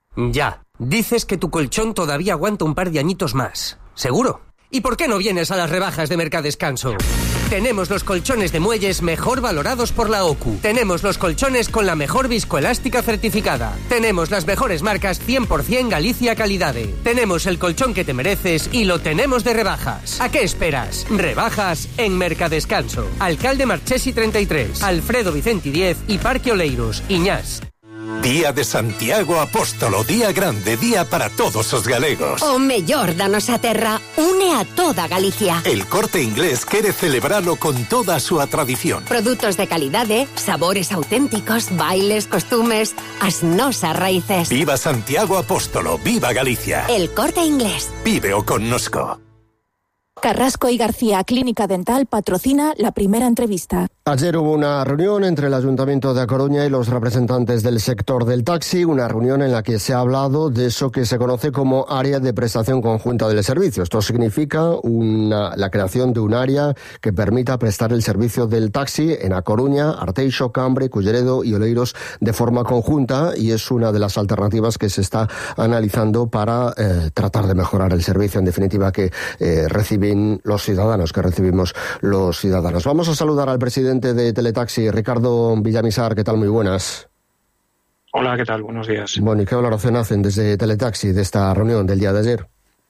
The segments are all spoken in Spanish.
Ya. Dices que tu colchón todavía aguanta un par de añitos más. ¿Seguro? ¿Y por qué no vienes a las rebajas de Mercadescanso? Tenemos los colchones de muelles mejor valorados por la OCU. Tenemos los colchones con la mejor viscoelástica certificada. Tenemos las mejores marcas 100% Galicia Calidade. Tenemos el colchón que te mereces y lo tenemos de rebajas. ¿A qué esperas? Rebajas en Mercadescanso. Alcalde Marchesi 33, Alfredo Vicenti 10 y Parque Oleiros, Iñás. Día de Santiago Apóstolo, día grande, día para todos os galegos. O mellor da nosa terra une a toda Galicia. El Corte Inglés quere celebralo con toda a súa tradición. Produtos de calidade, sabores auténticos, bailes, costumes, as nosas raíces. Viva Santiago Apóstolo, viva Galicia. El Corte Inglés. Víveo connosco. Carrasco y García Clínica Dental patrocina la primera entrevista. Ayer hubo una reunión entre el Ayuntamiento de A Coruña y los representantes del sector del taxi, una reunión en la que se ha hablado de eso que se conoce como área de prestación conjunta del servicio. Esto significa la creación de un área que permita prestar el servicio del taxi en A Coruña, Arteixo, Cambre, Culleredo y Oleiros de forma conjunta, y es una de las alternativas que se está analizando para tratar de mejorar el servicio, en definitiva, que reciben los ciudadanos, que recibimos los ciudadanos. Vamos a saludar al presidente de Teletaxi, Ricardo Villamizar. ¿Qué tal? Muy buenas. Hola, ¿qué tal? Buenos días. Bueno, ¿y qué valoración hacen desde Teletaxi de esta reunión del día de ayer?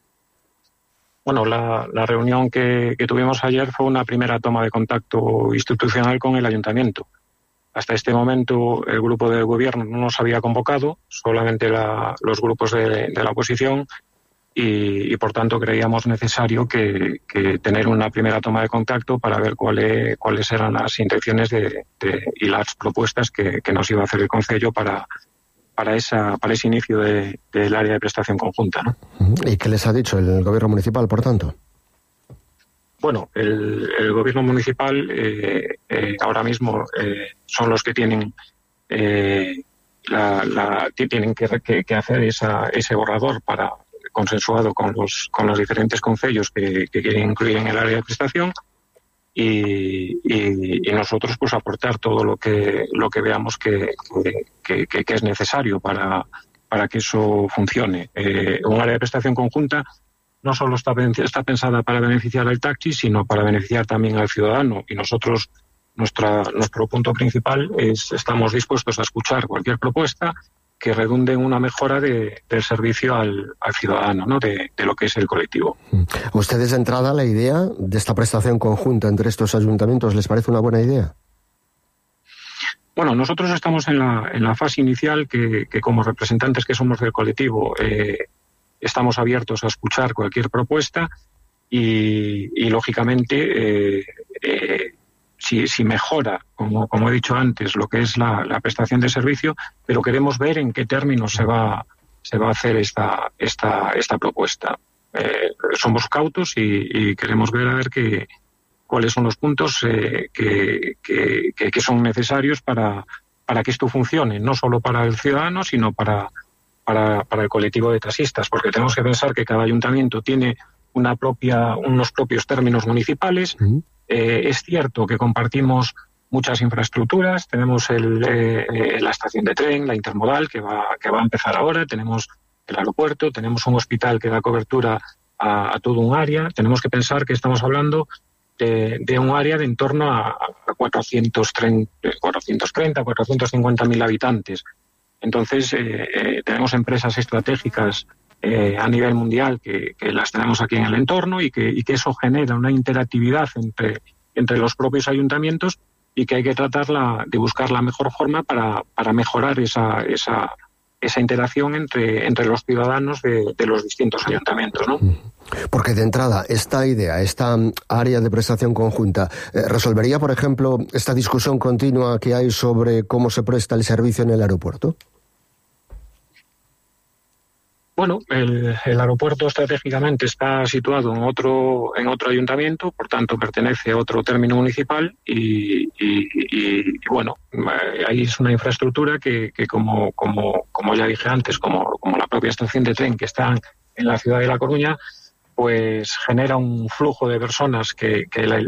Bueno, la reunión que tuvimos ayer fue una primera toma de contacto institucional con el Ayuntamiento. Hasta este momento el grupo de gobierno no nos había convocado, solamente los grupos de la oposición, y por tanto creíamos necesario que tener una primera toma de contacto para ver cuáles eran las intenciones y las propuestas que nos iba a hacer el Concello para ese inicio del área de prestación conjunta, ¿no? ¿Y qué les ha dicho el gobierno municipal, por tanto? Bueno, el gobierno municipal ahora mismo son los que tienen tienen que hacer ese borrador consensuado con los diferentes concellos que quieren incluir en el área de prestación, y nosotros pues aportar todo lo que veamos que es necesario para que eso funcione. Un área de prestación conjunta no solo está pensada para beneficiar al taxi, sino para beneficiar también al ciudadano, y nosotros nuestro punto principal estamos dispuestos a escuchar cualquier propuesta que redunde en una mejora del servicio al ciudadano, ¿no? de lo que es el colectivo. ¿Ustedes de entrada la idea de esta prestación conjunta entre estos ayuntamientos les parece una buena idea? Bueno, nosotros estamos en la fase inicial que como representantes que somos del colectivo estamos abiertos a escuchar cualquier propuesta y lógicamente si mejora, como he dicho antes, lo que es la prestación de servicio, pero queremos ver en qué términos se va a hacer esta propuesta. Somos cautos y queremos ver a ver cuáles son los puntos que son necesarios para que esto funcione, no solo para el ciudadano, sino para el colectivo de taxistas, porque tenemos que pensar que cada ayuntamiento tiene unos propios términos municipales. Es cierto que compartimos muchas infraestructuras, tenemos la estación de tren, la intermodal, que va a empezar ahora, tenemos el aeropuerto, tenemos un hospital que da cobertura a todo un área. Tenemos que pensar que estamos hablando de un área de en torno a 450.000 habitantes. Entonces, tenemos empresas estratégicas a nivel mundial que las tenemos aquí en el entorno y que eso genera una interactividad entre los propios ayuntamientos, y que hay que tratarla de buscar la mejor forma para mejorar esa interacción entre los ciudadanos de los distintos ayuntamientos, ¿no? Porque de entrada, esta idea, esta área de prestación conjunta, ¿resolvería, por ejemplo, esta discusión continua que hay sobre cómo se presta el servicio en el aeropuerto? Bueno, el aeropuerto estratégicamente está situado en otro ayuntamiento, por tanto pertenece a otro término municipal y bueno, ahí es una infraestructura que como ya dije antes, como la propia estación de tren que está en la ciudad de La Coruña, pues genera un flujo de personas que